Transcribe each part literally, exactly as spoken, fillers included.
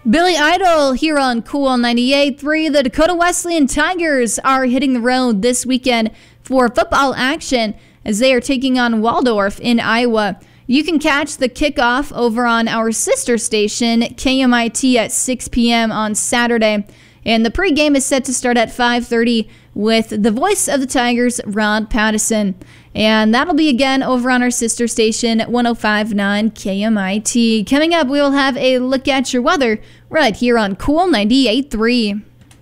Billy Idol here on Cool ninety-eight point three. The Dakota Wesleyan Tigers are hitting the road this weekend for football action as they are taking on Waldorf in Iowa. You can catch the kickoff over on our sister station, K M I T, at six p.m. on Saturday. And the pregame is set to start at five thirty with the voice of the Tigers, Rod Pattison. And that'll be again over on our sister station, one oh five point nine K M I T. Coming up, we will have a look at your weather right here on Cool ninety-eight point three.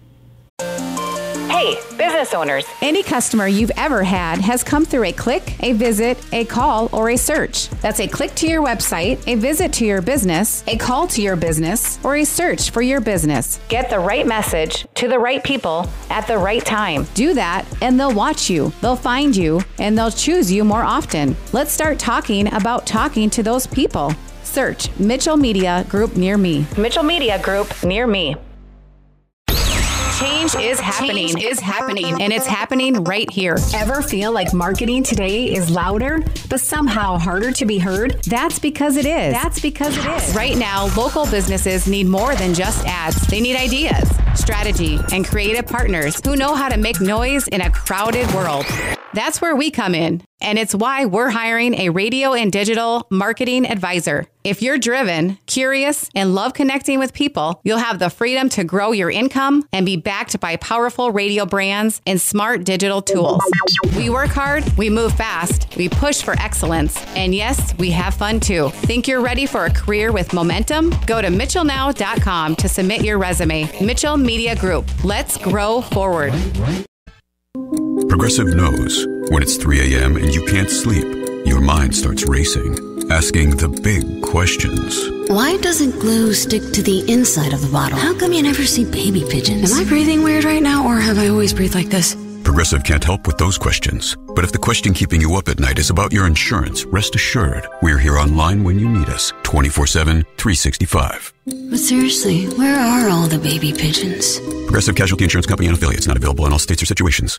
Hey, business owners. Any customer you've ever had has come through a click, a visit, a call, or a search. That's a click to your website, a visit to your business, a call to your business, or a search for your business. Get the right message to the right people at the right time. Do that, and they'll watch you, they'll find you, and they'll choose you more often. Let's start talking about talking to those people. Search Mitchell Media Group near me. Mitchell Media Group near me. Change is happening. Change is happening. And it's happening right here. Ever feel like marketing today is louder, but somehow harder to be heard? That's because it is. That's because it is. Right now, local businesses need more than just ads. They need ideas, strategy, and creative partners who know how to make noise in a crowded world. That's where we come in. And it's why we're hiring a radio and digital marketing advisor. If you're driven, curious, and love connecting with people, you'll have the freedom to grow your income and be backed by powerful radio brands and smart digital tools. We work hard, we move fast, we push for excellence, and yes, we have fun too. Think you're ready for a career with momentum? Go to mitchell now dot com to submit your resume. Mitchell Media Group. Let's grow forward. Progressive knows when it's three a.m. and you can't sleep, your mind starts racing, asking the big questions. Why doesn't glue stick to the inside of the bottle? How come you never see baby pigeons? Am I breathing weird right now, or have I always breathed like this? Progressive can't help with those questions. But if the question keeping you up at night is about your insurance, rest assured, we're here online when you need us, twenty-four seven, three sixty-five. But seriously, where are all the baby pigeons? Progressive Casualty Insurance Company and affiliates, not available in all states or situations.